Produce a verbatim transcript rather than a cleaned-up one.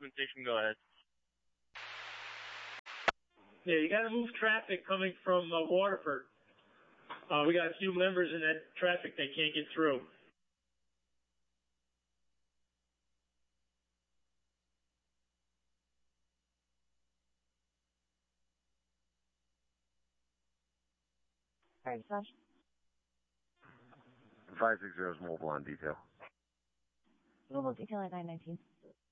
documentation, go ahead. Yeah, you got to move traffic coming from uh, Waterford. Uh, we got a few members in that traffic that can't get through. All right, Josh. five six zero is mobile on detail. Mobile detail at nine nineteen.